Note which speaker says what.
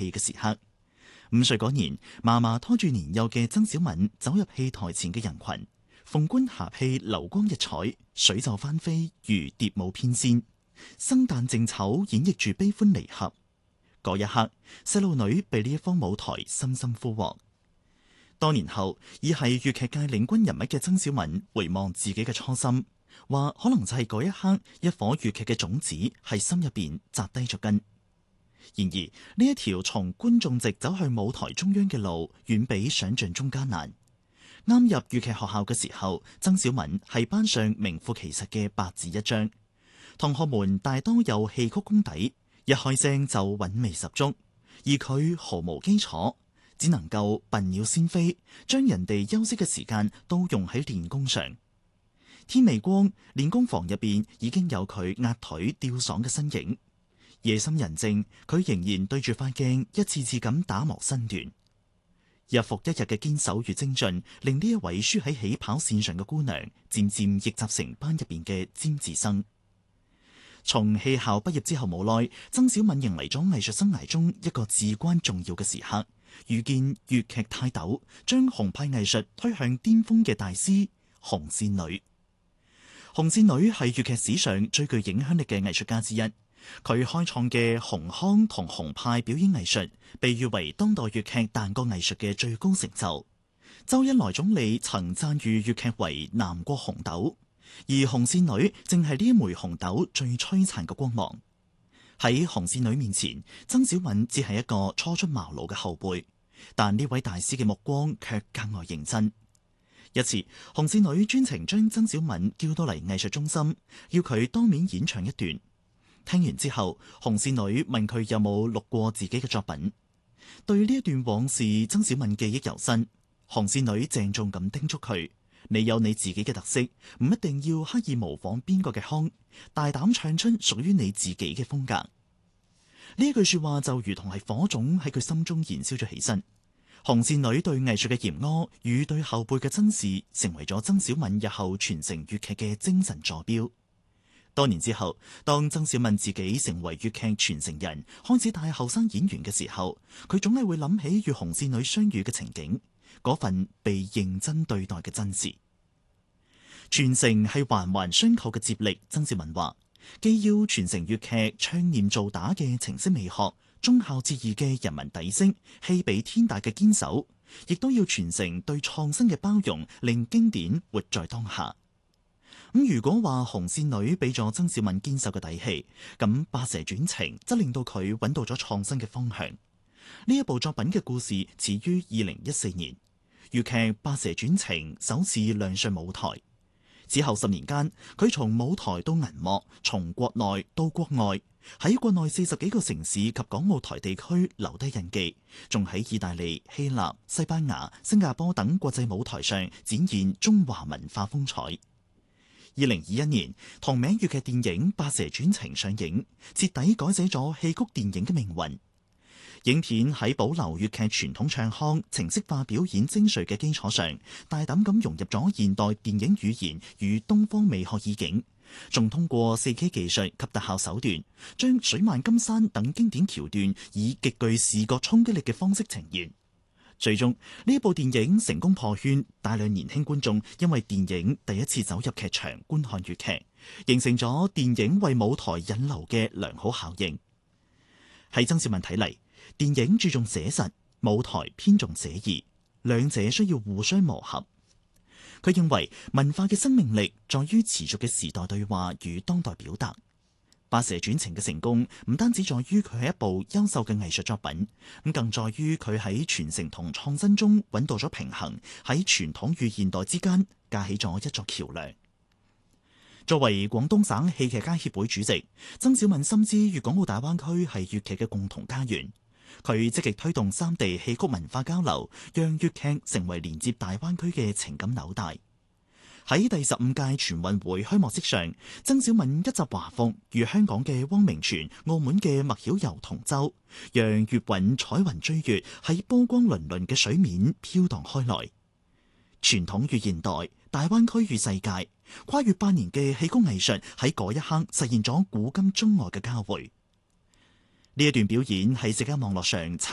Speaker 1: 戲嘅時刻。5歲嗰年，嫲嫲拖住年幼嘅曾小敏走入戲台前嘅人群，鳳冠霞帔流光溢彩，水袖翻飛如蝶舞翩跹，生旦淨丑演繹住悲歡離合。嗰一刻，細路女被呢一方舞台深深俘獲。多年後，已係粵劇界領軍人物嘅曾小敏回望自己嘅初心，話可能就係嗰一刻，一顆粵劇嘅種子喺心入邊扎低咗根。然而呢一條從觀眾席走向舞台中央嘅路，遠比想象中艱難。啱入粵劇學校嘅時候，曾小敏係班上名副其實嘅白紙一張。同學們大多有戲曲功底，一開聲就韻味十足，而佢毫無基礎，只能夠笨鳥先飛，將人哋休息嘅時間都用喺練功上。天未光，練功房入邊已經有佢壓腿吊爽嘅身影。夜深人靜，佢仍然對住塊鏡一次次咁打磨身段。日復一日嘅堅守與精進，令呢一位輸喺起跑線上嘅姑娘，漸漸逆襲成班入邊嘅尖子生。從戲校畢業之後冇耐，曾小敏迎嚟咗藝術生涯中一個至關重要嘅時刻，遇見粵劇泰斗，將紅派藝術推向巔峰嘅大師紅線女。紅線女係粵劇史上最具影響力嘅藝術家之一。佢開創嘅紅腔同紅派表演藝術，被譽為當代粵劇彈角藝術嘅最高成就。周恩來總理曾讚譽粵劇為南國紅豆，而紅線女正係呢一枚紅豆最璀璨嘅光芒。喺紅線女面前，曾小敏只係一個初出茅廬嘅後輩，但呢位大師嘅目光卻格外認真。一次，紅線女專程將曾小敏叫到嚟藝術中心，要佢當面演唱一段。聽完之後，紅線女問佢有冇錄過自己嘅作品。對呢一段往事，曾小敏記憶猶新。紅線女鄭重咁叮囑佢：你有你自己嘅特色，唔一定要刻意模仿邊個嘅腔，大膽唱出屬於你自己嘅風格。呢一句說話就如同係火種喺佢心中燃燒咗起身。紅線女對藝術嘅嚴苛與對後輩嘅珍視，成為咗曾小敏日後傳承粵劇嘅精神座標。多年之後，當曾小敏自己成為粵劇傳承人，開始帶後生演員嘅時候，佢總係會諗起與紅線女相遇嘅情景，嗰份被認真對待嘅真實。傳承係環環相扣嘅接力。曾小敏話，既要傳承粵劇唱念做打嘅程式美學，忠孝節義嘅人民底色，戲比天大嘅堅守，亦都要傳承對創新嘅包容，令經典活在當下。咁如果話紅線女俾咗曾小敏堅守嘅底氣，咁白蛇傳情則令到佢揾到咗創新嘅方向。呢一部作品嘅故事始於2014年，粵劇《白蛇傳情》首次亮相舞台。之後10年間，佢從舞台到銀幕，從國內到國外，喺國內40幾個城市及港澳台地區留低印記，仲喺意大利、希臘、西班牙、新加坡等國際舞台上展現中華文化風采。2021年，同名粵劇電影《白蛇傳情》上映，徹底改寫咗戲曲電影嘅命運。影片喺保留粵劇傳統唱腔、程式化表演精髓嘅基礎上，大膽咁融入咗現代電影語言與東方美學意境，仲通過4K 技術及特效手段，將水漫金山等經典橋段以極具視覺衝擊力嘅方式呈現。最終呢部電影成功破圈，大量年輕觀眾因為電影第一次走入劇場觀看粵劇，形成咗電影為舞台引流嘅良好效應。喺曾小敏睇嚟，電影注重寫實，舞台偏重寫意，兩者需要互相磨合。佢認為文化嘅生命力在於持續嘅時代對話與當代表達。白蛇傳情嘅成功唔單止在於佢係一部優秀嘅藝術作品，咁更在於佢喺傳承同創新中揾到咗平衡，喺傳統與現代之間架起咗一座橋樑。作為廣東省戲劇家協會主席，曾小敏深知粵港澳大灣區係粵劇嘅共同家園。佢積極推動三地戲曲文化交流，讓粵劇成為連接大灣區嘅情感紐帶。喺第15屆全運會開幕式上，曾小敏一襲華服，與香港嘅汪明荃、澳門嘅麥曉柔同舟，讓粵韻彩雲追月喺波光粼粼嘅水面飄蕩開來。傳統與現代，大灣區與世界，跨越8年嘅戲曲藝術喺嗰一刻實現咗古今中外嘅交匯。呢一段表演喺社交網絡上